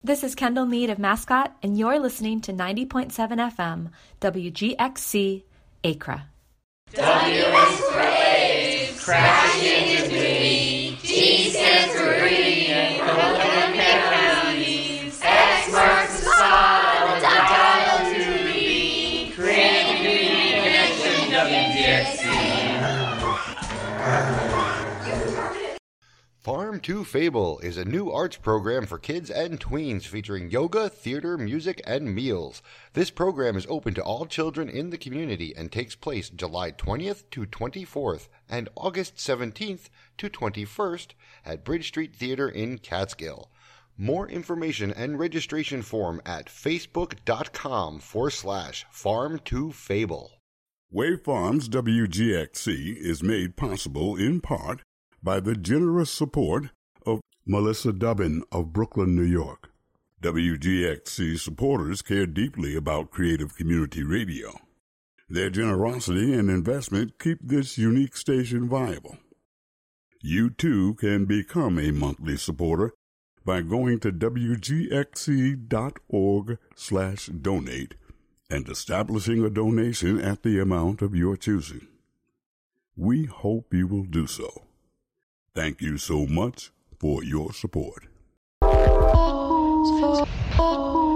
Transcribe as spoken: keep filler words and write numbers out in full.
This is Kendall Mead of Mascot, and you're listening to ninety point seven F M, W G X C, Acra. W is for A's, crashing into me. G stands for green, and Coconut Counties. X marks the spot on the dial to be. Create a community connection, W G X C. Farm to Fable is a new arts program for kids and tweens featuring yoga, theater, music, and meals. This program is open to all children in the community and takes place July twentieth to twenty-fourth and August seventeenth to twenty-first at Bridge Street Theater in Catskill. More information and registration form at facebook.com forward slash farm to fable. Wave Farms W G X C is made possible in part by the generous support of Melissa Dubbin of Brooklyn, New York. W G X C supporters care deeply about creative community radio. Their generosity and investment keep this unique station viable. You too can become a monthly supporter by going to wgxc.org slash donate and establishing a donation at the amount of your choosing. We hope you will do so. Thank you so much for your support.